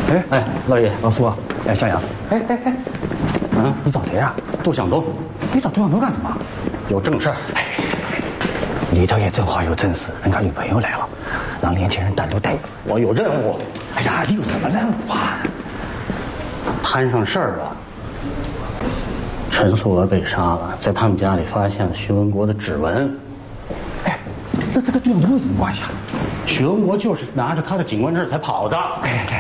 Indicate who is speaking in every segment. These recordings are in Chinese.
Speaker 1: 哎，老爷、老苏啊，哎，小杨，哎，你找谁啊？
Speaker 2: 杜向东。
Speaker 1: 你找杜向东干什么？
Speaker 2: 有正事。
Speaker 1: 里头也正好有正事，人家女朋友来了，让年轻人单独带。
Speaker 2: 我有任务。
Speaker 1: 哎呀，你有什么任务啊？
Speaker 2: 摊上事儿了。陈素娥被杀了，在他们家里发现了徐文国的指纹。
Speaker 1: 哎，那这个杜向东有什么关系啊？
Speaker 2: 许文国就是拿着他的警官证才跑的。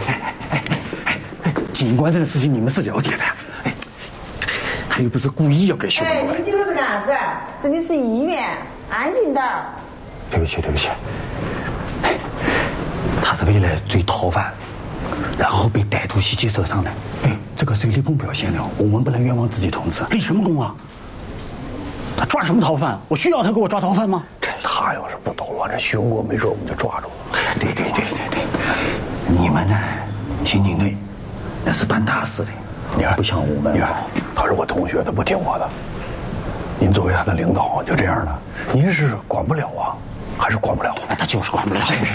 Speaker 1: 警官证的事情你们是了解的呀？哎，他又不是故意要给许文国。
Speaker 3: 你们这个是干啥子？这里是医院，安静点儿。
Speaker 1: 对不起。哎，他是为了追逃犯，然后被歹徒袭击受伤的。哎，这个是立功表现的，我们不能冤枉自己同志。
Speaker 2: 立什么功啊？他抓什么逃犯？我需要他给我抓逃犯吗？
Speaker 1: 他要是不捣乱，这徐文国没准我们就抓住了。对，你们呢？刑警队那是办大事的，你看不像我们。你看，他是我同学，他不听我的。您作为他的领导，就这样的，您是管不了啊，还是管不了？
Speaker 2: 哎，他就是管不了。
Speaker 1: 行，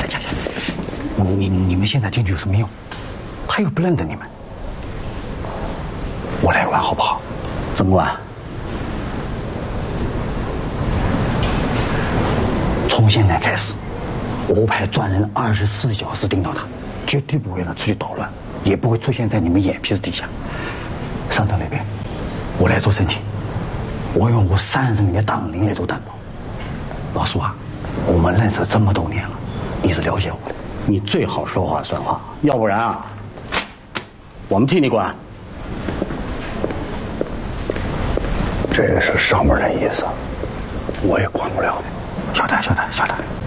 Speaker 1: 你们现在进去有什么用？他又不认得你们，我来管好不好？
Speaker 2: 怎么管？
Speaker 1: 从现在开始，我派专人24小时盯到他，绝对不会让出去捣乱，也不会出现在你们眼皮子底下。上头那边，我来做申请，我用我30年的党龄来做担保。老苏啊，我们认识这么多年了，你是了解我的，
Speaker 2: 你最好说话算话，要不然啊，我们替你管。
Speaker 1: 这个是上面的意思，我也管不了。晓得。